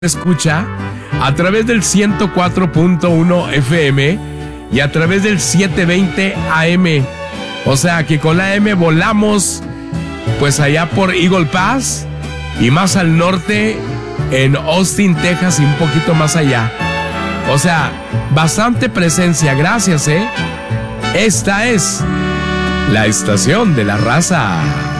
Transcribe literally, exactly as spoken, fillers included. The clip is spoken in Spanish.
escucha a través del ciento cuatro punto uno F M y a través del setecientos veinte A M. O sea que con la A M volamos pues allá por Eagle Pass y más al norte en Austin, Texas y un poquito más allá. O sea, bastante presencia, gracias, ¿eh? Esta es la estación de la raza.